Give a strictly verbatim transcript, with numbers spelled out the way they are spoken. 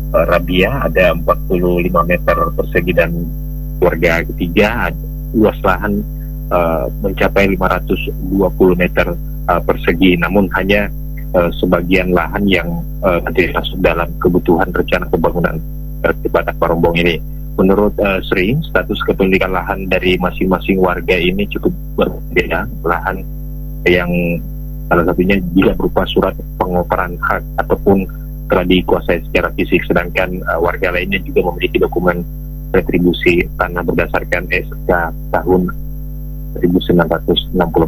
uh, Rabia ada empat puluh lima meter persegi, dan warga ketiga luas lahan uh, mencapai lima ratus dua puluh meter uh, persegi, namun hanya uh, sebagian lahan yang uh, tidak masuk dalam kebutuhan rencana pembangunan uh, di Batak Parombong ini. Menurut uh, Sri, status kepemilikan lahan dari masing-masing warga ini cukup berbeda. Lahan yang salah satunya juga berupa surat pengoperan hak ataupun telah dikuasai secara fisik, sedangkan uh, warga lainnya juga memiliki dokumen retribusi tanah berdasarkan S K tahun seribu sembilan ratus enam puluh